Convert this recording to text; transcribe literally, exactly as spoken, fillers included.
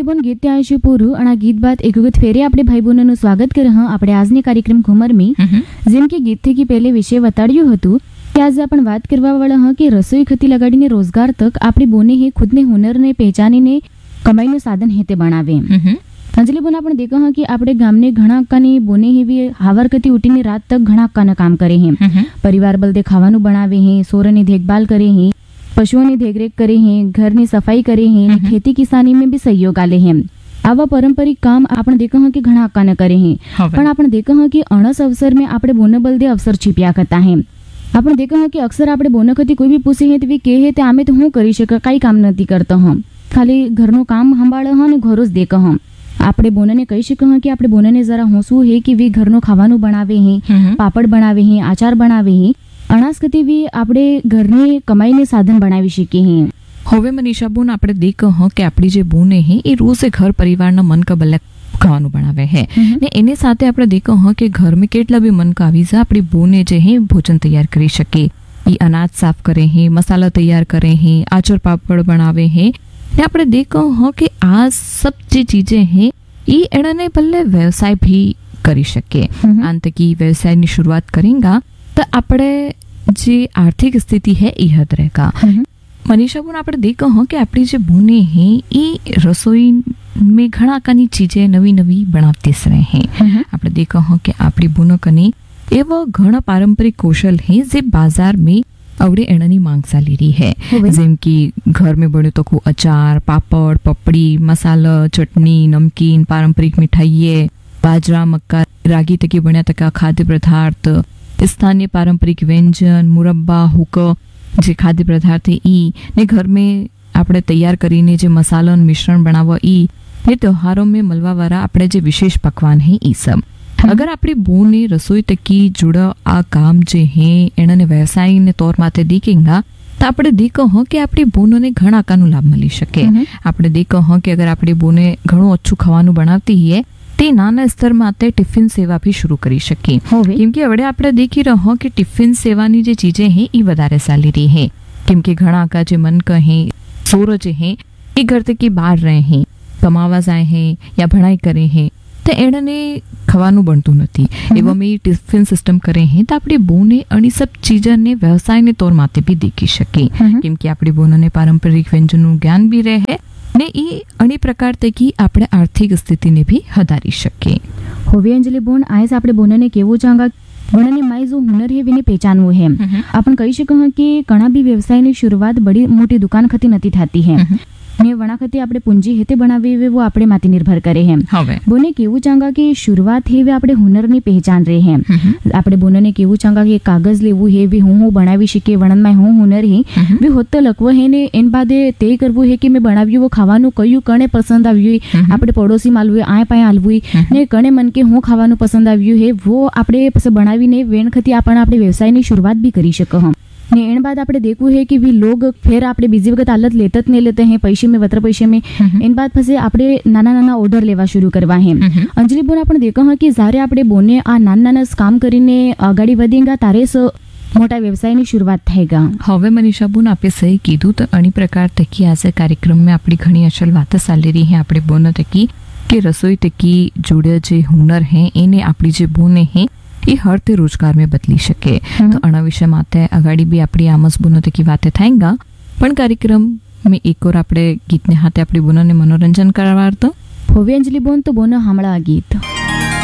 બોન ગીત આયશું પૂરું અને આ ગીત બાદ એક વખત ફેરે આપણે ભાઈ બહેનોનું સ્વાગત કરે હા આપણે આજની કાર્યક્રમ ઘુમરમી જેમ કે ગીતથી કે પહેલે વિશે બતાડ્યું હતું કે આજે આપણે વાત કરવા વાળા હા કે રસોઈ ખતી લગાડીને રોજગાર તક આપણી બોને હે ખુદને હુનરને પહેચાનીને કમાઈનું સાધન હેતે બનાવે અંજલિ બોન આપણે દેખા હા કે આપણે ગામને ઘણા અક્કાની બોને હેવી હાવર કતી ઉઠીને રાત તક ઘણા અક્કાના કામ કરે હે પરિવાર બલદે ખાવાનું બનાવે હે સોરની देखभाल करे हैं पशुओं की देखरेख करे हैं घर की सफाई करे हैं खेती किसानी में भी सहयोग आले हैं आवा पारंपरिक काम आपने देखा है कि घना अक्का न करे हैं पण आपने देखा है कि अणस अवसर में आपणे बोने बलदे अवसर छिप्या करता है आपने देखा है कि अक्सर आपणे बोने कती कोई भी पूछे है तो वे कहे ते आमे तो हूँ करी शक कई काम नहीं करता हम खाली घरનું કામ સંભાળે હા ને ઘરો જ દેખ હમ આપણે બોનને કહી શક હા કે આપણે બોનને જરા હોંસવું હે કે વે ઘરનું ખાવાનું બનાવે હે પાપડ બનાવે હે આચાર બનાવે હે અનાજકતી બી આપણે ઘરની કમાઈને સાધન બનાવી શકીએ હે હવે મનીષા બોન આપણે દેખ હ કે આપણી જે બોને હે એ રોજ ઘર પરિવારના મન કા બલ્લા ખાવાનું બનાવે હે ને એની સાથે આપણે દેખ હ કે घर में કેટલા બી મન કા આવી જા આપણી બોને જે હે ભોજન તૈયાર કરી શકે એ અનાજ સાફ કરે હે મસાલા તૈયાર કરે હે આચર પાપડ બનાવે હે ને આપણે દેખ હ કે આ सब જે ચીજે હે એ એણે ભલે વ્યવસાય भी કરી શકે આંતકી વ્યવસાયની શરૂઆત કરેંગા तो આપણે જે આર્થિક સ્થિતિ है એ हद रहेगा मनीषा बोन આપણે देख हाँ कि આપણી જે બોને है એ રસોઈ में ઘણા કાની ચીજે નવી નવી બનાવતી रहे हैं આપણે देख हाँ कि આપણી બોનો કને એવા ઘણા પારંપરિક કૌશલ है જે बाजार में अवड़े एणानी मांग चाली रही है जेम की घर में बने तो को अचार पापड़ पपड़ी मसाला चटनी नमकीन पारंपरिक मिठाई बाजरा मक्का रागी तकी बन्या तका खाद्य पदार्थ स्थानीय पारंपरिक व्यंजन मुरब्बा हुक जे खाद्य पदार्थ ई ने घर में आपणे तैयार करीने जे मसाला मिश्रण बनावा ई ने त्योहारों में मलवा वाला आपणे जे विशेष पकवान है ई सब अगर आपणी बोने रसोई तकी जुड़ा आ काम जे है एने व्यवसाय ने तौर माथे देखेंगा तो आपणे देखो हाँ कि आपणी बोनोने घणा कानो लाभ मळी शके आपणे देखो हाँ कि अगर आपणी बोने घणो अच्छुं खावानुं बनावती है ते नाना स्तर माटे टिफिन सेवा भी शुरू करी शकी केमके हवे आपणे देखी रहो कि टिफिन सेवानी जे चीजें हैं ई वधारे चाली रही है केमके घणा का जे मन कहे सोर जे है ए घर तक बहार रहे हैं कमावा जाए हैं या भणाई करे हैं तो एने खवानुं बनतुं नथी एवं में टिफिन सिस्टम करे हैं तो आपणी बोने अणी सब चीजने व्यवसाय ने तौर माटे भी देखी शके केमके आपणी बोनोने पारंपरिक व्यंजनों ज्ञान भी रहे ने ई अणी प्रकार तकी आपणे आर्थिक स्थितिने भी हदारी शके होवे अंजलि बोन आज आपणे बोनने केवुं चांगा बोनने माई जो हुनर है विने पहचानवुं है आपण कही शक कि घणा बी व्यवसायनी शुरुआत बड़ी मोटी दुकान खती नथी थाती है ने वणा खती आपणे पूंजी हेते बनावी वे वो आपणे माथे निर्भर करे है बोने केवुं चांगा कि शुरुआत है वे आपणे हुनरनी पहचान रहे है आपणे बोनने केवुं चांगा कि कागज लेवुं है वे हूँ हूँ बनावी शके वणन में हूँ हुनर है वे होत लखवो है ने एन बादे ते करवुं है कि मैं बनाव्युं वो खावानुं कयुं कणे पसंद आव्युं आपणे पड़ोशी में आलवुं आय पाय आलवुं ने कणे मन के हूँ खावानुं पसंद आव्युं है वो आपणे पछी बनावीने वेण खती आपण आपणे व्यवसायनी शुरुआत भी करी शको हम ने एन बाद आपणे देखવું है कि वी लोग फिर आपणे बीजी वखत आदत लेते नहीं लेते हैं पैसे में वत्र पैसे में एन बाद પછી આપણે નાના નાના ઓર્ડર લેવા શરૂ કરવા હે અંજલિ બોન આપણે દેખા હા कि જ્યારે આપણે બોને આ નાના નાના કામ કરીને આગળ વધેંગા તારે સ મોટા વ્યવસાયની શરૂઆત થયેગા હવે મનીષા બોન આપે સહી કીધું તો અણી પ્રકાર તકી આજે કાર્યક્રમ में આપણી ઘણી અસલ વાતો ચાલી રહી है આપણે બોન તકી કે રસોઈ તકી જોડે જે હુનર है એને આપણી જે બોને है એ હરતે રોજગાર में बदली शके तो अणा विषय माते अगाड़ी भी आपणी आमस बोनो तकी वाते थाएंगा पण कार्यक्रम में एक और आपणे गीतने हाथे आपणी बोनोने मनोरंजन करवाड़तो होवे अंजलि बोन तो बोनो हमळा गीत।